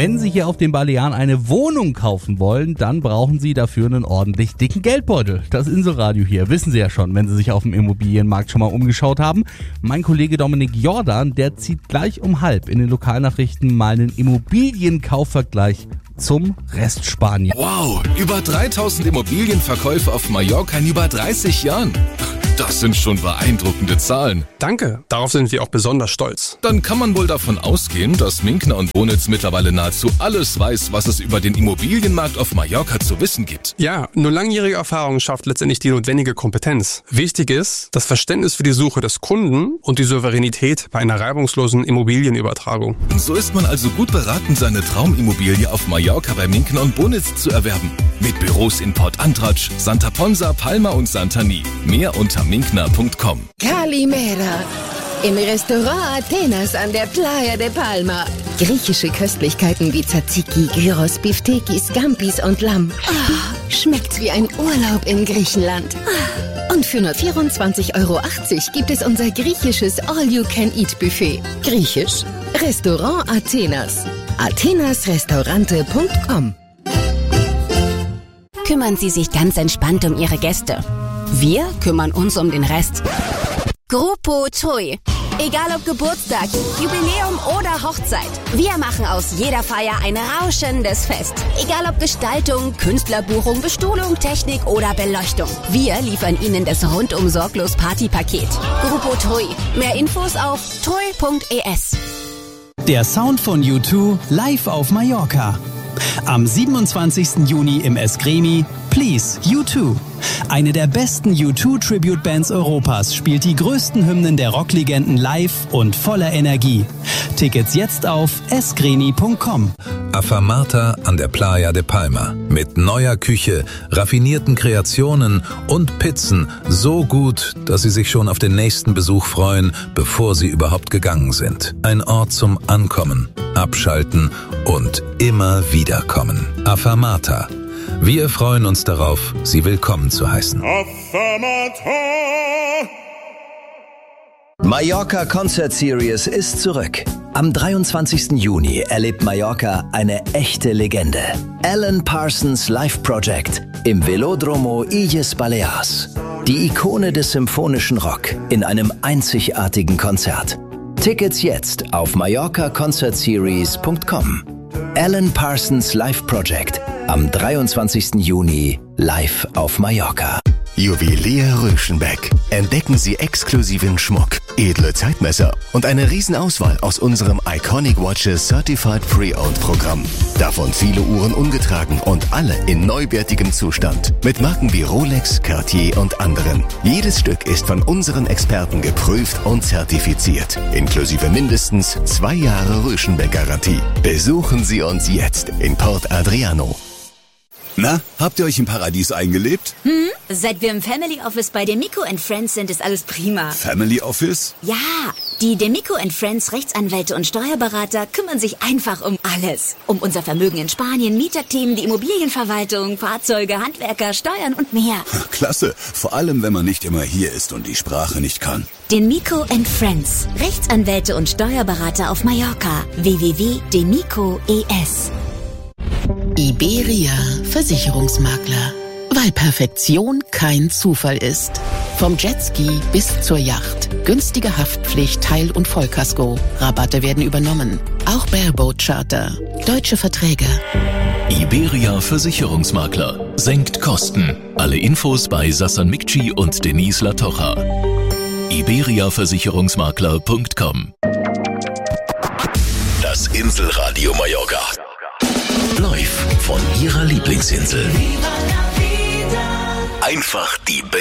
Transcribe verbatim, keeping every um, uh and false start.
Wenn Sie hier auf den Balearen eine Wohnung kaufen wollen, dann brauchen Sie dafür einen ordentlich dicken Geldbeutel. Das Inselradio hier, wissen Sie ja schon, wenn Sie sich auf dem Immobilienmarkt schon mal umgeschaut haben. Mein Kollege Dominik Jordan, der zieht gleich um halb in den Lokalnachrichten mal einen Immobilienkaufvergleich zum Rest Spanien. Wow, über dreitausend Immobilienverkäufe auf Mallorca in über dreißig Jahren. Das sind schon beeindruckende Zahlen. Danke, darauf sind wir auch besonders stolz. Dann kann man wohl davon ausgehen, dass Minkner und Bonitz mittlerweile nahezu alles weiß, was es über den Immobilienmarkt auf Mallorca zu wissen gibt. Ja, nur langjährige Erfahrung schafft letztendlich die notwendige Kompetenz. Wichtig ist das Verständnis für die Suche des Kunden und die Souveränität bei einer reibungslosen Immobilienübertragung. So ist man also gut beraten, seine Traumimmobilie auf Mallorca bei Minkner und Bonitz zu erwerben. Mit Büros in Port Antratsch, Santa Ponsa, Palma und Santani. Mehr unter minkner punkt com. Calimera. Im Restaurant Athenas an der Playa de Palma. Griechische Köstlichkeiten wie Tzatziki, Gyros, Biftekis, Gampis und Lamm. Oh, schmeckt wie ein Urlaub in Griechenland. Oh. Und für nur vierundzwanzig Euro achtzig gibt es unser griechisches All-You-Can-Eat-Buffet. Griechisch? Restaurant Athenas. athenasrestaurante punkt com. Kümmern Sie sich ganz entspannt um Ihre Gäste. Wir kümmern uns um den Rest. Grupo Tui. Egal ob Geburtstag, Jubiläum oder Hochzeit. Wir machen aus jeder Feier ein rauschendes Fest. Egal ob Gestaltung, Künstlerbuchung, Bestuhlung, Technik oder Beleuchtung. Wir liefern Ihnen das rundum sorglos Partypaket. Grupo Tui. Mehr Infos auf tui punkt es. Der Sound von U zwei live auf Mallorca. Am siebenundzwanzigsten Juni im Eskrimi Please U zwei. Eine der besten U zwei Tribute-Bands Europas spielt die größten Hymnen der Rocklegenden live und voller Energie. Tickets jetzt auf eskreni punkt com. Afamata an der Playa de Palma. Mit neuer Küche, raffinierten Kreationen und Pizzen so gut, dass Sie sich schon auf den nächsten Besuch freuen, bevor Sie überhaupt gegangen sind. Ein Ort zum Ankommen, Abschalten und immer wieder kommen. Afamata. Wir freuen uns darauf, Sie willkommen zu heißen. Mallorca Concert Series ist zurück. Am dreiundzwanzigsten Juni erlebt Mallorca eine echte Legende. Alan Parsons Live Project im Velódromo Illes Balears. Die Ikone des symphonischen Rock in einem einzigartigen Konzert. Tickets jetzt auf mallorca concert series punkt com. Alan Parsons Live Project am dreiundzwanzigsten Juni live auf Mallorca. Juwelier Röschenbeck. Entdecken Sie exklusiven Schmuck, edle Zeitmesser und eine Riesenauswahl aus unserem Iconic Watches Certified Pre-Owned Programm. Davon viele Uhren ungetragen und alle in neuwertigem Zustand. Mit Marken wie Rolex, Cartier und anderen. Jedes Stück ist von unseren Experten geprüft und zertifiziert. Inklusive mindestens zwei Jahre Röschenbeck-Garantie. Besuchen Sie uns jetzt in Port Adriano. Na, habt ihr euch im Paradies eingelebt? Hm, seit wir im Family Office bei Demico and Friends sind, ist alles prima. Family Office? Ja, die Demico and Friends Rechtsanwälte und Steuerberater kümmern sich einfach um alles. Um unser Vermögen in Spanien, Mieterthemen, die Immobilienverwaltung, Fahrzeuge, Handwerker, Steuern und mehr. Klasse, vor allem wenn man nicht immer hier ist und die Sprache nicht kann. Demico and Friends Rechtsanwälte und Steuerberater auf Mallorca. w w w punkt demico punkt es. Iberia Versicherungsmakler. Weil Perfektion kein Zufall ist. Vom Jetski bis zur Yacht. Günstige Haftpflicht, Teil- und Vollkasko. Rabatte werden übernommen. Auch Bareboat Charter. Deutsche Verträge. Iberia Versicherungsmakler. Senkt Kosten. Alle Infos bei Sassan Mikci und Denise Latocha. iberia versicherungsmakler punkt com. Das Inselradio Mallorca. Live von Ihrer Lieblingsinsel. Einfach die beste